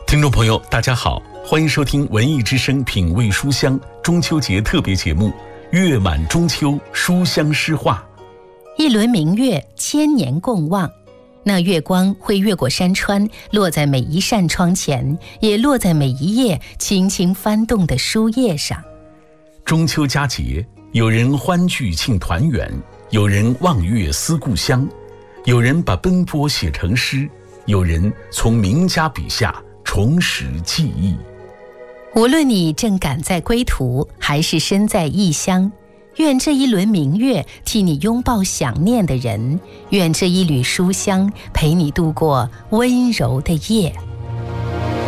听众朋友大家好，欢迎收听文艺之声品味书香中秋节特别节目，月满中秋，书香诗画。 一轮明月，千年共望。那月光会越过山川，落在每一扇窗前，也落在每一页轻轻翻动的书页上。 中秋佳节，有人欢聚庆团圆，有人望月思故乡，有人把奔波写成诗，有人从名家笔下重拾记忆。 无论你正赶在归途，还是身在异乡，愿这一轮明月替你拥抱想念的人，愿这一缕书香陪你度过温柔的夜。